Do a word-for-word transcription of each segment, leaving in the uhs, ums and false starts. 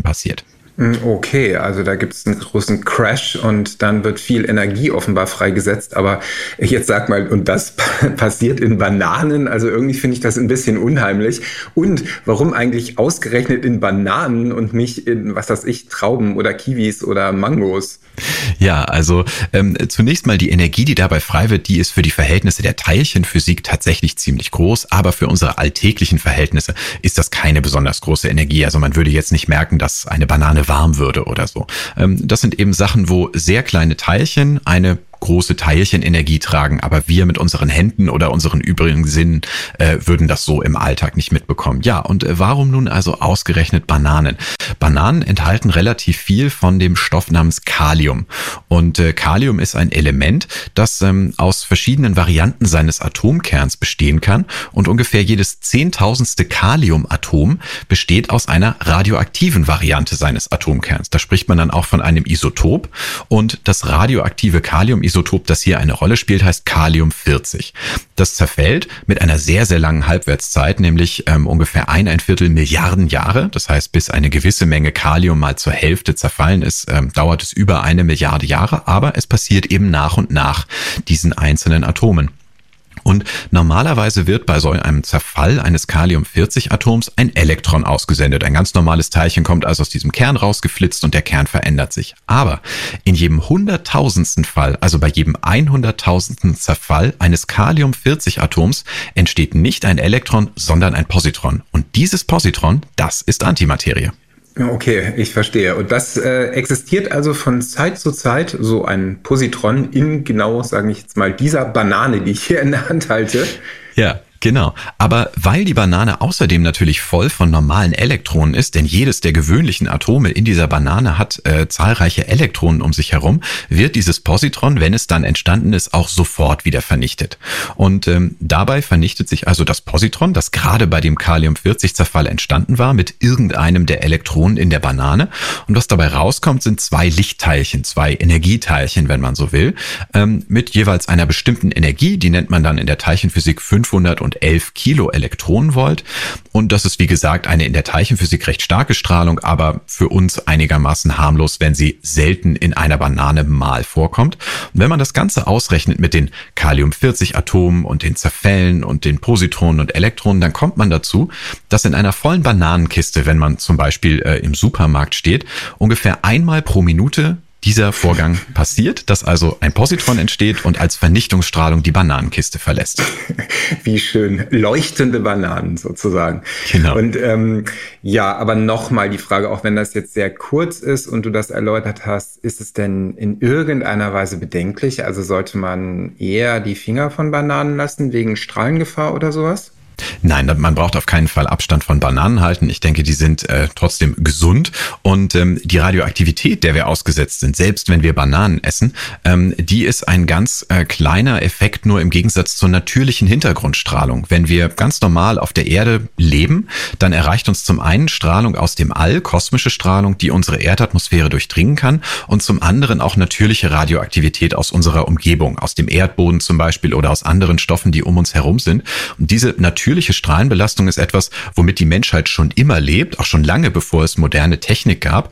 passiert. Okay, also da gibt es einen großen Crash und dann wird viel Energie offenbar freigesetzt. Aber jetzt sag mal, und das passiert in Bananen? Also irgendwie finde ich das ein bisschen unheimlich. Und warum eigentlich ausgerechnet in Bananen und nicht in, was weiß ich, Trauben oder Kiwis oder Mangos? Ja, also ähm, zunächst mal die Energie, die dabei frei wird, die ist für die Verhältnisse der Teilchenphysik tatsächlich ziemlich groß, aber für unsere alltäglichen Verhältnisse ist das keine besonders große Energie. Also man würde jetzt nicht merken, dass eine Banane warm würde oder so. Ähm, das sind eben Sachen, wo sehr kleine Teilchen eine große Teilchenenergie tragen, aber wir mit unseren Händen oder unseren übrigen Sinnen äh, würden das so im Alltag nicht mitbekommen. Ja, und äh, warum nun also ausgerechnet Bananen? Bananen enthalten relativ viel von dem Stoff namens Kalium. Und äh, Kalium ist ein Element, das ähm, aus verschiedenen Varianten seines Atomkerns bestehen kann. Und ungefähr jedes zehntausendste Kaliumatom besteht aus einer radioaktiven Variante seines Atomkerns. Da spricht man dann auch von einem Isotop. Und das radioaktive Kalium Isotop, das hier eine Rolle spielt, heißt Kalium vierzig. Das zerfällt mit einer sehr, sehr langen Halbwertszeit, nämlich ähm, ungefähr ein, ein Viertel Milliarden Jahre. Das heißt, bis eine gewisse Menge Kalium mal zur Hälfte zerfallen ist, ähm, dauert es über eine Milliarde Jahre, aber es passiert eben nach und nach diesen einzelnen Atomen. Und normalerweise wird bei so einem Zerfall eines Kalium vierzig Atoms ein Elektron ausgesendet. Ein ganz normales Teilchen kommt also aus diesem Kern rausgeflitzt und der Kern verändert sich. Aber in jedem hunderttausendsten Fall, also bei jedem hunderttausendsten Zerfall eines Kalium vierzig Atoms entsteht nicht ein Elektron, sondern ein Positron. Und dieses Positron, das ist Antimaterie. Okay, ich verstehe. Und das äh, existiert also von Zeit zu Zeit, so ein Positron in genau, sage ich jetzt mal, dieser Banane, die ich hier in der Hand halte. Ja. Genau, aber weil die Banane außerdem natürlich voll von normalen Elektronen ist, denn jedes der gewöhnlichen Atome in dieser Banane hat äh, zahlreiche Elektronen um sich herum, wird dieses Positron, wenn es dann entstanden ist, auch sofort wieder vernichtet. Und ähm, dabei vernichtet sich also das Positron, das gerade bei dem Kalium vierzig Zerfall entstanden war, mit irgendeinem der Elektronen in der Banane. Und was dabei rauskommt, sind zwei Lichtteilchen, zwei Energieteilchen, wenn man so will, ähm, mit jeweils einer bestimmten Energie, die nennt man dann in der Teilchenphysik fünfhundert und elf Kilo Elektronenvolt. Und das ist, wie gesagt, eine in der Teilchenphysik recht starke Strahlung, aber für uns einigermaßen harmlos, wenn sie selten in einer Banane mal vorkommt. Und wenn man das Ganze ausrechnet mit den Kalium vierzig Atomen und den Zerfällen und den Positronen und Elektronen, dann kommt man dazu, dass in einer vollen Bananenkiste, wenn man zum Beispiel äh, im Supermarkt steht, ungefähr einmal pro Minute dieser Vorgang passiert, dass also ein Positron entsteht und als Vernichtungsstrahlung die Bananenkiste verlässt. Wie schön. Leuchtende Bananen sozusagen. Genau. Und ähm, ja, aber nochmal die Frage, auch wenn das jetzt sehr kurz ist und du das erläutert hast, ist es denn in irgendeiner Weise bedenklich? Also sollte man eher die Finger von Bananen lassen wegen Strahlengefahr oder sowas? Nein, man braucht auf keinen Fall Abstand von Bananen halten. Ich denke, die sind äh, trotzdem gesund. Und ähm, die Radioaktivität, der wir ausgesetzt sind, selbst wenn wir Bananen essen, ähm, die ist ein ganz äh, kleiner Effekt, nur im Gegensatz zur natürlichen Hintergrundstrahlung. Wenn wir ganz normal auf der Erde leben, dann erreicht uns zum einen Strahlung aus dem All, kosmische Strahlung, die unsere Erdatmosphäre durchdringen kann, und zum anderen auch natürliche Radioaktivität aus unserer Umgebung, aus dem Erdboden zum Beispiel oder aus anderen Stoffen, die um uns herum sind. Und diese natürliche Natürliche Strahlenbelastung ist etwas, womit die Menschheit schon immer lebt, auch schon lange bevor es moderne Technik gab.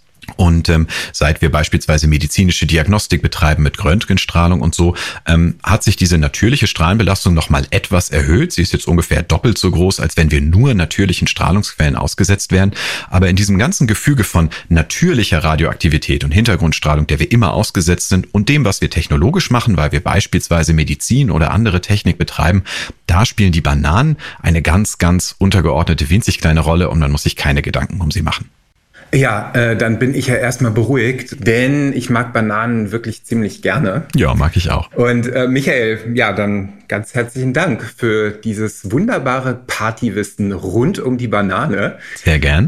Und ähm, seit wir beispielsweise medizinische Diagnostik betreiben mit Röntgenstrahlung und so, ähm, hat sich diese natürliche Strahlenbelastung nochmal etwas erhöht. Sie ist jetzt ungefähr doppelt so groß, als wenn wir nur natürlichen Strahlungsquellen ausgesetzt wären. Aber in diesem ganzen Gefüge von natürlicher Radioaktivität und Hintergrundstrahlung, der wir immer ausgesetzt sind, und dem, was wir technologisch machen, weil wir beispielsweise Medizin oder andere Technik betreiben, da spielen die Bananen eine ganz, ganz untergeordnete, winzig kleine Rolle und man muss sich keine Gedanken um sie machen. Ja, äh, dann bin ich ja erstmal beruhigt, denn ich mag Bananen wirklich ziemlich gerne. Ja, mag ich auch. Und äh, Michael, ja, dann ganz herzlichen Dank für dieses wunderbare Partywissen rund um die Banane. Sehr gern.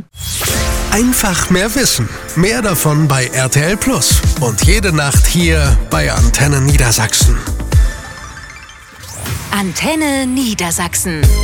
Einfach mehr Wissen. Mehr davon bei R T L Plus. Und jede Nacht hier bei Antenne Niedersachsen. Antenne Niedersachsen.